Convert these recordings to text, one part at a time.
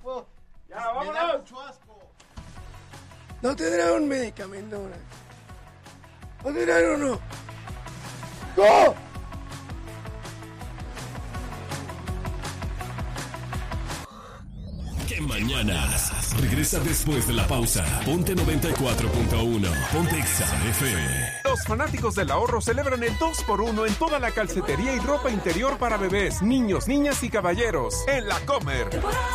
grupo. Ya, vámonos. Me da mucho asco. ¿No tendrán un medicamento? ¿No tendrán uno? ¡No! ¡Qué mañanas! Regresa después de la pausa. Ponte 94.1. Ponte Exa FM. Los fanáticos del ahorro celebran el 2x1 en toda la calcetería y ropa interior para bebés, niños, niñas y caballeros. En La Comer.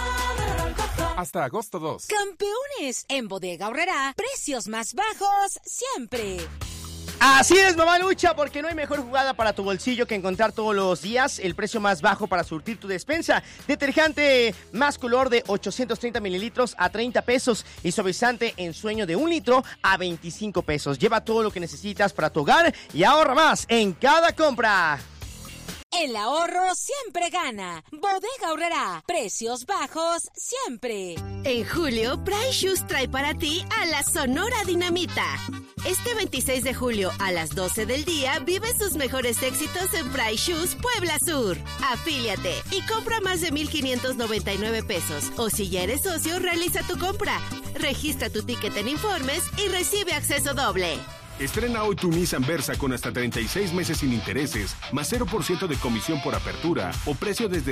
Hasta agosto 2. Campeones, en Bodega Aurrerá, precios más bajos siempre. Así es, mamalucha, porque no hay mejor jugada para tu bolsillo que encontrar todos los días el precio más bajo para surtir tu despensa. Detergente más color de 830 mililitros a 30 pesos y suavizante en sueño de 1 litro a 25 pesos. Lleva todo lo que necesitas para tu hogar y ahorra más en cada compra. El ahorro siempre gana. Bodega Aurrerá. Precios bajos siempre. En julio, Price Shoes trae para ti a la Sonora Dinamita. Este 26 de julio a las 12 del día vive sus mejores éxitos en Price Shoes Puebla Sur. Afíliate y compra más de 1,599 pesos. O si ya eres socio, realiza tu compra. Registra tu ticket en Informes y recibe acceso doble. Estrena hoy tu Nissan Versa con hasta 36 meses sin intereses, más 0% de comisión por apertura o precio desde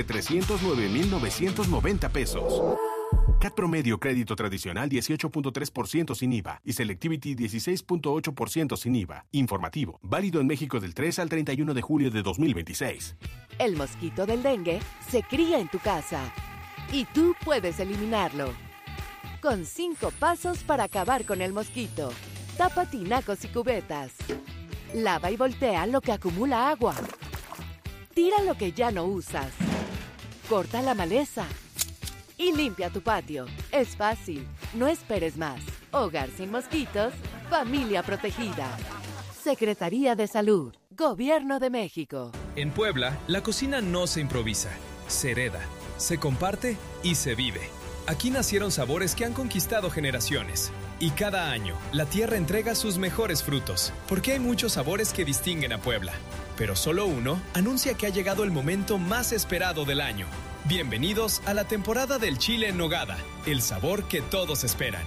309,990 pesos. CAT promedio crédito tradicional 18.3% sin IVA y Selectivity 16.8% sin IVA. Informativo, válido en México del 3 al 31 de julio de 2026. El mosquito del dengue se cría en tu casa y tú puedes eliminarlo. Con 5 pasos para acabar con el mosquito. Tapa tinacos y cubetas. Lava y voltea lo que acumula agua. Tira lo que ya no usas. Corta la maleza. Y limpia tu patio. Es fácil. No esperes más. Hogar sin mosquitos. Familia protegida. Secretaría de Salud. Gobierno de México. En Puebla, la cocina no se improvisa. Se hereda, se comparte y se vive. Aquí nacieron sabores que han conquistado generaciones. Y cada año, la tierra entrega sus mejores frutos, porque hay muchos sabores que distinguen a Puebla. Pero solo uno anuncia que ha llegado el momento más esperado del año. Bienvenidos a la temporada del chile en nogada, el sabor que todos esperan.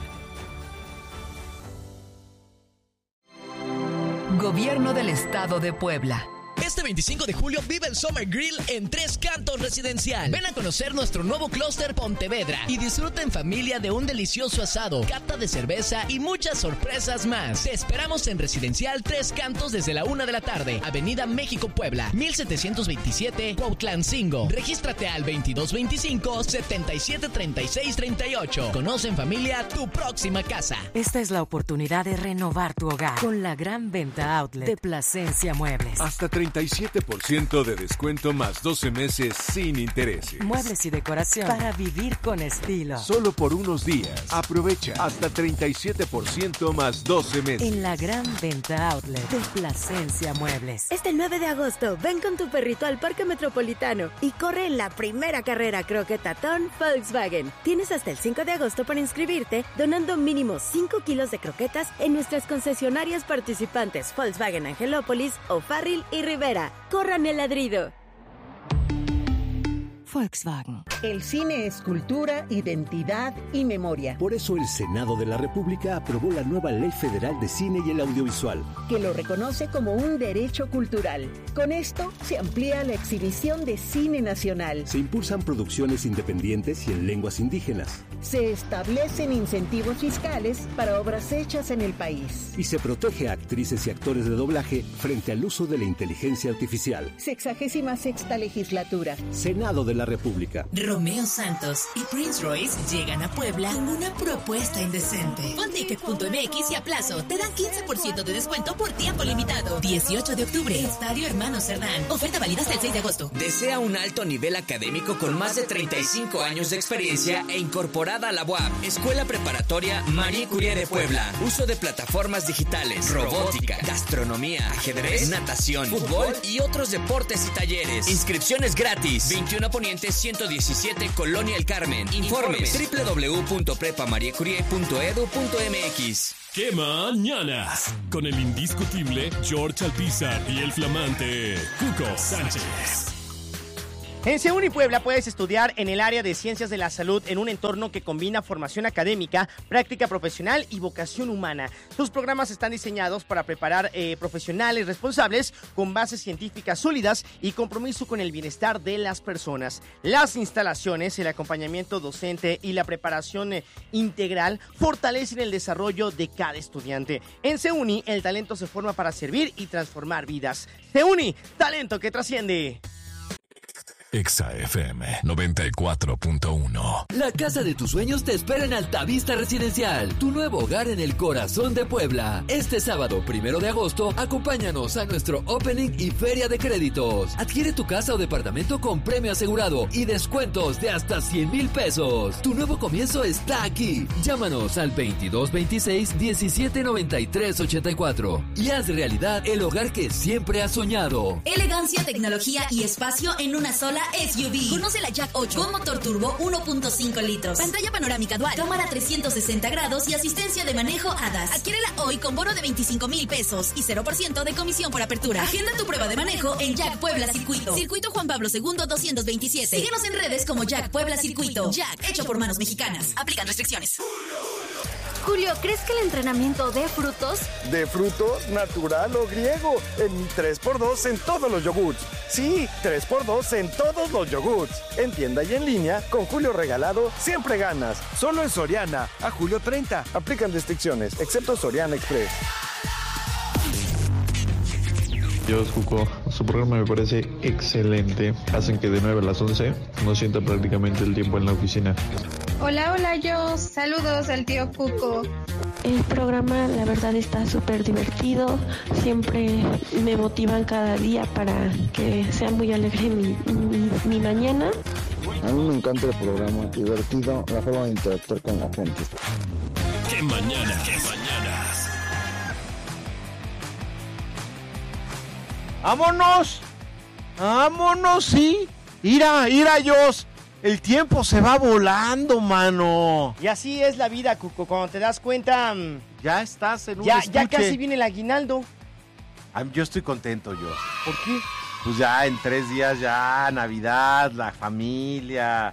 Gobierno del Estado de Puebla. Este 25 de julio vive el Summer Grill en Tres Cantos Residencial. Ven a conocer nuestro nuevo clúster Pontevedra y disfruta en familia de un delicioso asado, cata de cerveza y muchas sorpresas más. Te esperamos en Residencial Tres Cantos desde la 1 de la tarde, Avenida México Puebla, 1727, Cuautlancingo. Regístrate al 2225-773638. Conoce en familia tu próxima casa. Esta es la oportunidad de renovar tu hogar con la gran venta outlet de Plasencia Muebles. Hasta 37% de descuento más 12 meses sin intereses. Muebles y decoración para vivir con estilo. Solo por unos días. Aprovecha hasta 37% más 12 meses. En la gran venta outlet de Plasencia Muebles. Este 9 de agosto, ven con tu perrito al Parque Metropolitano y corre en la primera carrera croquetatón Volkswagen. Tienes hasta el 5 de agosto para inscribirte, donando mínimo 5 kilos de croquetas en nuestras concesionarias participantes Volkswagen Angelópolis, O'Farrill y Rivera. ¡Corran el ladrido! Volkswagen. El cine es cultura, identidad y memoria. Por eso el Senado de la República aprobó la nueva Ley Federal de Cine y el Audiovisual, que lo reconoce como un derecho cultural. Con esto se amplía la exhibición de cine nacional. Se impulsan producciones independientes y en lenguas indígenas. Se establecen incentivos fiscales para obras hechas en el país. Y se protege a actrices y actores de doblaje frente al uso de la inteligencia artificial. 66ª legislatura. Senado de la República. Romeo Santos y Prince Royce llegan a Puebla con una propuesta indecente. Fonticket.mx y a plazo te dan 15% de descuento por tiempo limitado. 18 de octubre, Estadio Hermano Cerdán. Oferta válida hasta el 6 de agosto. ¿Desea un alto nivel académico con más de 35 años de experiencia e incorporada a la UAP? Escuela Preparatoria Marie Curie de Puebla. Uso de plataformas digitales, robótica, gastronomía, ajedrez, natación, fútbol y otros deportes y talleres. Inscripciones gratis. 21 Poniente 117, Colonia El Carmen. Informes www.prepamariecurie.edu.mx. ¡Qué mañanas! Con el indiscutible George Alpizar y el flamante Cuco Sánchez. En CEUNI Puebla puedes estudiar en el área de Ciencias de la Salud en un entorno que combina formación académica, práctica profesional y vocación humana. Sus programas están diseñados para preparar profesionales responsables con bases científicas sólidas y compromiso con el bienestar de las personas. Las instalaciones, el acompañamiento docente y la preparación integral fortalecen el desarrollo de cada estudiante. En CEUNI, el talento se forma para servir y transformar vidas. CEUNI, talento que trasciende. Exa FM 94.1. La casa de tus sueños te espera en Altavista Residencial, tu nuevo hogar en el corazón de Puebla. Este sábado 1 de agosto, acompáñanos a nuestro opening y feria de créditos. Adquiere tu casa o departamento con premio asegurado y descuentos de hasta 100,000 pesos. Tu nuevo comienzo está aquí. Llámanos al 2226-179384 y haz realidad el hogar que siempre has soñado. Elegancia, tecnología y espacio en una sola SUV. Conoce la Jack 8 con motor turbo 1.5 litros. Pantalla panorámica dual, cámara 360 grados y asistencia de manejo ADAS. Adquiérela hoy con bono de 25,000 pesos y 0% de comisión por apertura. Agenda tu prueba de manejo en Jack Puebla Circuito. Circuito Juan Pablo II 227. Síguenos en redes como Jack Puebla Circuito. Jack, hecho por manos mexicanas. Aplican restricciones. Julio, ¿crees que el entrenamiento dé frutos? ¿De frutos, natural o griego? En 3x2 en todos los yogurts. Sí, 3x2 en todos los yogurts. En tienda y en línea, con Julio regalado, siempre ganas. Solo en Soriana, a julio 30. Aplican restricciones, excepto Soriana Express. Dios, Cuco, su programa me parece excelente. Hacen que de 9 a las 11 no sienta prácticamente el tiempo en la oficina. Hola, Jos. Saludos al tío Cuco. El programa, la verdad, está súper divertido. Siempre me motivan cada día para que sea muy alegre mi mañana. A mí me encanta el programa, divertido, la forma de interactuar con la gente. ¡Qué mañana! ¡Qué mañanas! ¡Vámonos! ¡Vámonos, sí! ¡Ira, Jos! El tiempo se va volando, mano. Y así es la vida, Cuco. Cuando te das cuenta... Ya estás en un ya estuche. casi viene el aguinaldo. Yo estoy contento, Jos. ¿Por qué? Pues ya en 3 días ya, Navidad, la familia,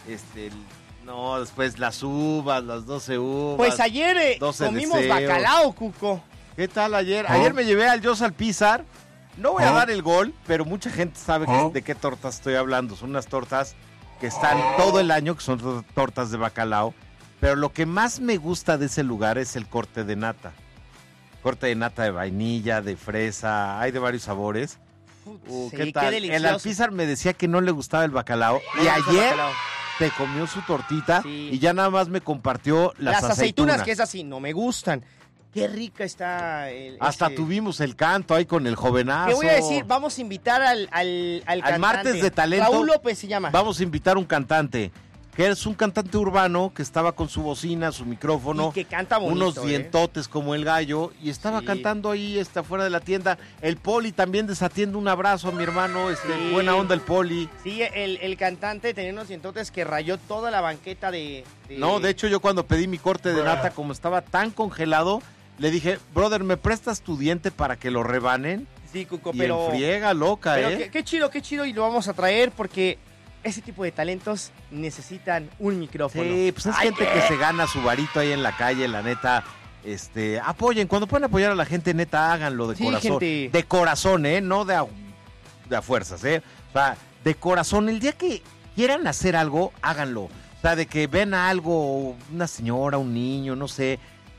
después las uvas, las 12 uvas. Pues ayer comimos bacalao, Cuco. ¿Qué tal ayer? Ayer me llevé al Jos Alpizar. No voy a dar el gol, pero mucha gente sabe de qué tortas estoy hablando. Son unas tortas que están todo el año, que son tortas de bacalao. Pero lo que más me gusta de ese lugar es el corte de nata. Corte de nata de vainilla, de fresa, hay de varios sabores. Sí, ¿Qué tal? qué delicioso. El Alpizar me decía que no le gustaba el bacalao. Y ayer se comió su tortita y ya nada más me compartió las aceitunas. Que es así, no me gustan. Qué rica está Hasta tuvimos el canto ahí con el jovenazo. ¿Qué voy a decir? Vamos a invitar al cantante. Martes de Talento. Raúl López se llama. Vamos a invitar a un cantante, que es un cantante urbano que estaba con su bocina, su micrófono. Y que canta bonito. Unos dientotes como el gallo. Y estaba cantando ahí afuera de la tienda. El Poli también desatiende. Un abrazo a mi hermano. Buena onda el Poli. Sí, el cantante tenía unos dientotes que rayó toda la banqueta de... No, de hecho yo cuando pedí mi corte de nata, como estaba tan congelado, le dije, brother, ¿me prestas tu diente para que lo rebanen? Sí, Cuco, y pero... en friega loca, pero qué chido, y lo vamos a traer porque ese tipo de talentos necesitan un micrófono. Sí, pues es gente que se gana su varito ahí en la calle, la neta. Apoyen, cuando puedan apoyar a la gente, neta, háganlo de corazón. Gente. De corazón, no de a fuerzas, O sea, de corazón. El día que quieran hacer algo, háganlo. O sea, de que ven a algo, una señora, un niño, no sé...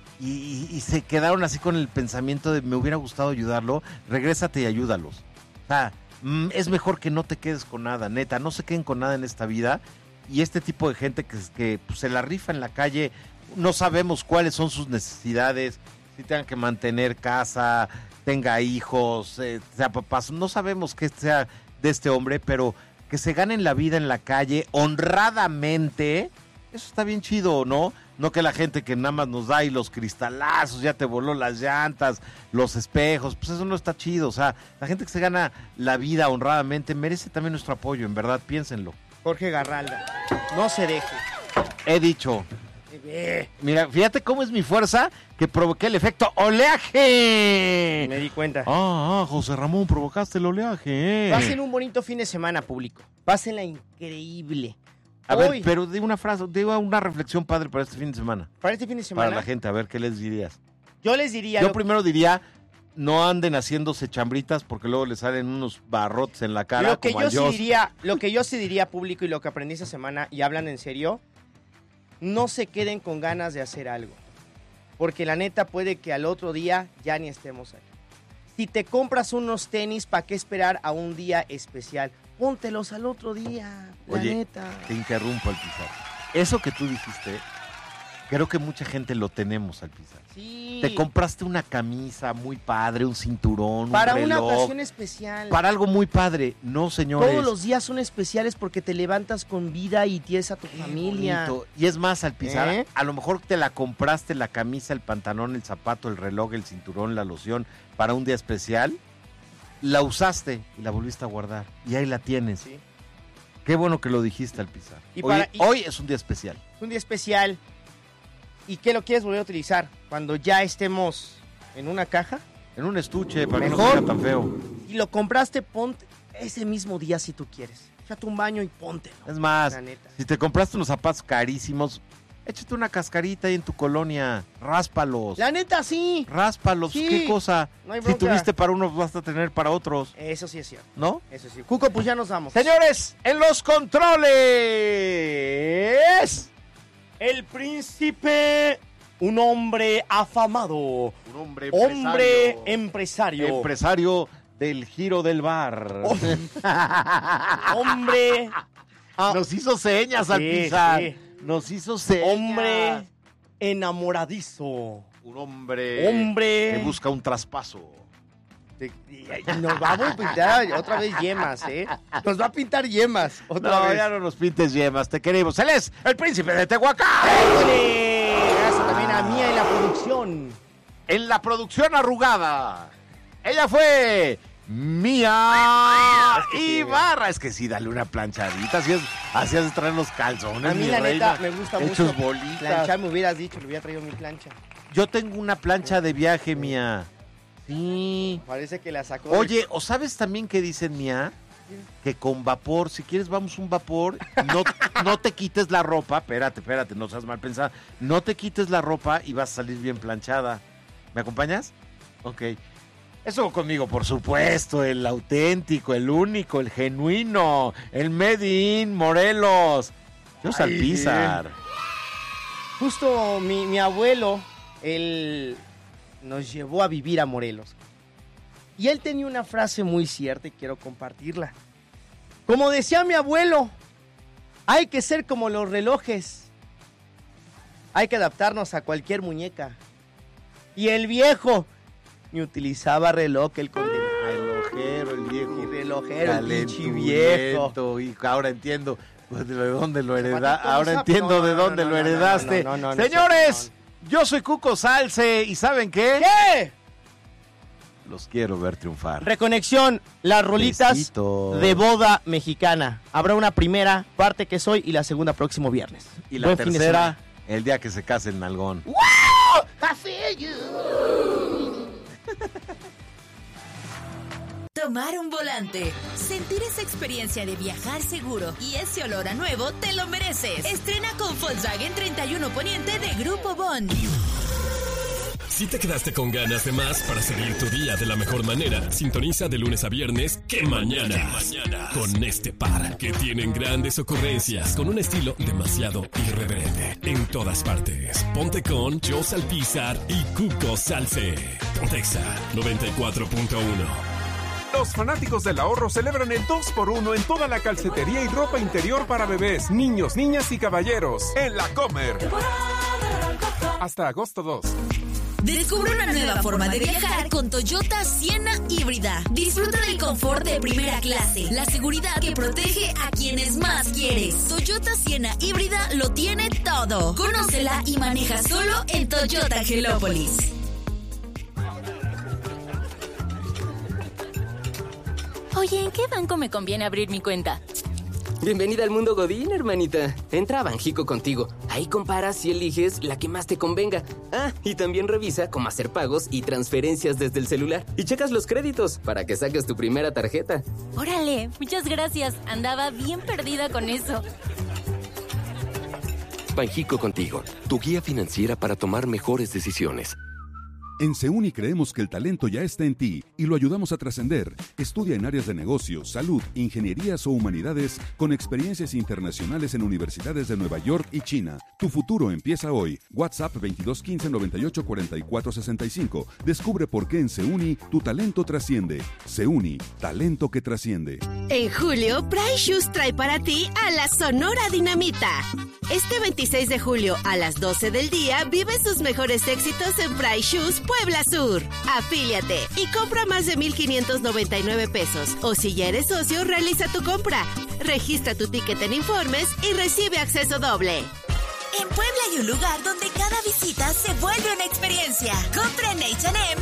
Y se quedaron así con el pensamiento de me hubiera gustado ayudarlo, regrésate y ayúdalos. O sea, es mejor que no te quedes con nada, neta, no se queden con nada en esta vida. Y este tipo de gente que pues, se la rifa en la calle, no sabemos cuáles son sus necesidades, si tengan que mantener casa, tenga hijos, sea papás, no sabemos qué sea de este hombre, pero que se ganen la vida en la calle honradamente, eso está bien chido, ¿no? No que la gente que nada más nos da y los cristalazos, ya te voló las llantas, los espejos, pues eso no está chido. O sea, la gente que se gana la vida honradamente merece también nuestro apoyo, en verdad, piénsenlo. Jorge Garralda, no se deje. He dicho. Mira, fíjate cómo es mi fuerza que provoqué el efecto oleaje. Me di cuenta. José Ramón, provocaste el oleaje. Pasen un bonito fin de semana, público. Pásenla increíble. A ver, pero di una frase, di una reflexión padre para este fin de semana. Para este fin de semana. Para la gente, a ver, ¿qué les dirías? Yo les diría... Yo primero diría, no anden haciéndose chambritas porque luego les salen unos barrotes en la cara. Lo que yo sí diría, público, y lo que aprendí esta semana, y hablan en serio, no se queden con ganas de hacer algo. Porque la neta puede que al otro día ya ni estemos ahí. Si te compras unos tenis, ¿para qué esperar a un día especial? Póntelos al otro día, Oye, neta. Te interrumpo, Alpizar. Eso que tú dijiste, creo que mucha gente lo tenemos, Alpizar. Sí. Te compraste una camisa muy padre, un cinturón, para un reloj. una ocasión especial. Para algo muy padre. No, señores. Todos los días son especiales porque te levantas con vida y tienes a tu familia. Bonito. Y es más, Alpizar, a lo mejor te la compraste, la camisa, el pantalón, el zapato, el reloj, el cinturón, la loción, para un día especial. La usaste y la volviste a guardar. Y ahí la tienes. Sí. Qué bueno que lo dijiste, Alpizar. Hoy es un día especial. Es un día especial. ¿Y qué lo quieres volver a utilizar? Cuando ya estemos en una caja. En un estuche, para que no sea tan feo. Y lo compraste, ponte ese mismo día si tú quieres. Échate un baño y ponte. Es más, si te compraste unos zapatos carísimos, échate una cascarita ahí en tu colonia. Ráspalos. La neta, sí. Ráspalos. Sí. ¿Qué cosa? No hay si bronca. tuviste para unos, vas a tener para otros. Eso sí es cierto. ¿No? Eso sí. Cuco, pues ya nos vamos. Señores, en los controles. El príncipe, un hombre afamado. Un hombre empresario. Empresario del giro del bar. Hombre. Nos hizo señas al pisar. Sí. Nos hizo señas. Hombre enamoradizo. Un hombre que busca un traspaso. Nos va a pintar otra vez yemas, ¿eh? Nos va a pintar yemas otra vez. Ya no nos pintes yemas, te queremos. Él es el príncipe de Tehuacán. Gracias también a Mía en la producción. En la producción arrugada. Ella fue Mía Ibarra. Es que sí, dale una planchadita. Así has de traer los calzones. A mí, la neta, me gusta mucho. Hechos bolitas. Planchar, me hubieras dicho, le hubiera traído mi plancha. Yo tengo una plancha de viaje, Mía. Sí. Parece que la sacó. Oye, ¿o sabes también qué dicen, Mía? Que con vapor, si quieres vamos un vapor, no te quites la ropa. Espérate, no seas mal pensada. No te quites la ropa y vas a salir bien planchada. ¿Me acompañas? Ok. Eso conmigo, por supuesto, el auténtico, el único, el genuino, el Made in Morelos. Yo Alpizar. Justo mi abuelo, él nos llevó a vivir a Morelos. Y él tenía una frase muy cierta y quiero compartirla. Como decía mi abuelo, hay que ser como los relojes. Hay que adaptarnos a cualquier muñeca. Y el viejo ni utilizaba reloj, el condenado. Relojero, el viejo. Y relojero, el pinche viejo. Y ahora entiendo de dónde lo heredaste. Ahora entiendo de dónde lo heredaste. Señores, yo soy Cuco Salce y ¿saben qué? ¿Qué? Los quiero ver triunfar. Reconexión, las rolitas Besitos. de boda mexicana. Habrá una primera parte que soy y la segunda próximo viernes. Y la tercera, el día que se case el nalgón. ¡Wow! I feel you. Tomar un volante, sentir esa experiencia de viajar seguro y ese olor a nuevo te lo mereces. Estrena con Volkswagen 31 Poniente de Grupo Bond. Si te quedaste con ganas de más para seguir tu día de la mejor manera, sintoniza de lunes a viernes ¡Qué mañana! Con este par que tienen grandes ocurrencias con un estilo demasiado irreverente. En todas partes, ponte con Joe Alpizar y Cuco Salce. Pontexa 94.1. Los fanáticos del ahorro celebran el 2x1 en toda la calcetería y ropa interior para bebés, niños, niñas y caballeros. En La Comer. Hasta agosto 2. Descubre una nueva forma de viajar con Toyota Sienna híbrida. Disfruta del confort de primera clase, la seguridad que protege a quienes más quieres. Toyota Sienna híbrida lo tiene todo. Conócela y maneja solo en Toyota Angelópolis. Oye, ¿en qué banco me conviene abrir mi cuenta? Bienvenida al mundo Godín, hermanita. Entra a Banjico contigo. Ahí comparas y eliges la que más te convenga. Y también revisa cómo hacer pagos y transferencias desde el celular. Y checas los créditos para que saques tu primera tarjeta. Órale, muchas gracias. Andaba bien perdida con eso. Banjico Contigo, tu guía financiera para tomar mejores decisiones. En Seuni creemos que el talento ya está en ti y lo ayudamos a trascender. Estudia en áreas de negocios, salud, ingenierías o humanidades con experiencias internacionales en universidades de Nueva York y China. Tu futuro empieza hoy. WhatsApp 2215 98 44 65. Descubre por qué en Seuni tu talento trasciende. Seuni, talento que trasciende. En julio, Price Shoes trae para ti a la Sonora Dinamita. Este 26 de julio a las 12 del día vive sus mejores éxitos en Price Shoes Puebla Sur. Afíliate y compra más de 1,599 pesos. O si ya eres socio, realiza tu compra. Registra tu ticket en Informes y recibe acceso doble. En Puebla hay un lugar donde cada visita se vuelve una experiencia. Compra en H&M